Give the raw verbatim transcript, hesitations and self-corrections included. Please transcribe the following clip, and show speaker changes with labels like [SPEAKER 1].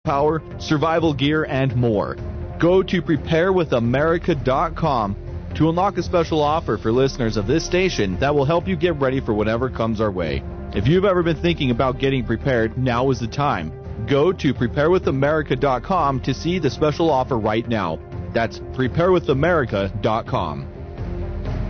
[SPEAKER 1] power, survival gear, and more. Go to prepare with america dot com to unlock a special offer for listeners of this station that will help you get ready for whatever comes our way. If you've ever been thinking about getting prepared, now is the time. Go to prepare with america dot com to see the special offer right now. That's prepare with america dot com.